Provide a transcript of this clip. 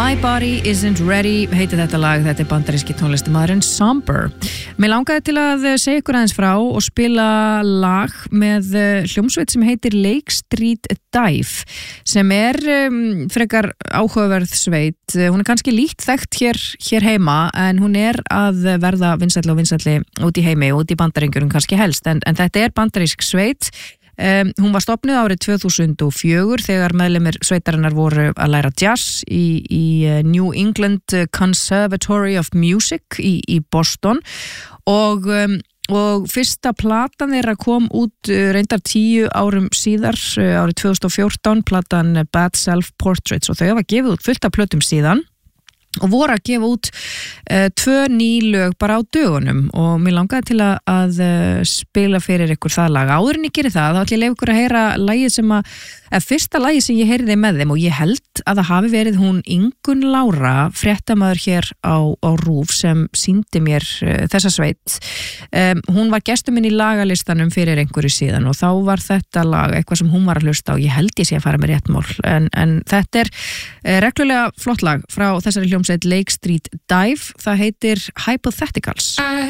My Body Isn't Ready heitir þetta lag, þetta bandaríski tónlistarmaðurinn Somber. Mér langaði til að segja ykkur aðeins frá og spila lag með hljómsveit sem heitir Lake Street Dive sem frekar áhugaverð sveit. Hún kannski lítt þekkt hér heima en hún að verða vinsælli út í heimi, út í Bandaríkjunum kannski helst en þetta bandarísk sveit. Hún var stofnuð árið 2004 þegar meðlimir sveitarinnar voru að læra jazz í New England Conservatory of Music í Boston og fyrsta platan þeirra kom út reyndar 10 árum síðar árið 2014, platan Bad Self Portraits og þau hafa gefið út fullt af plötum síðan og voru að gefa út 2 ný lög bara á dögunum og mér langaði til að spila fyrir ykkur það lag. Áður en ég geri það, þá ætla ég að leyfa ykkur að heyra lagið sem fyrsta lagið sem ég heyrði með þeim og ég held að það hafi verið hún Ingunn Lára, fréttamaður hér á RÚV sem sýndi mér þessa sveit. Hún var gestur minn í lagalistanum fyrir einhverju síðan og þá var þetta lag eitthvað sem hún var að hlusta og ég held ég sé að fara með rétt mál en þetta reglulega flott lag frá þessari hljómsveit Lake Street Dive, það heitir Hypotheticals.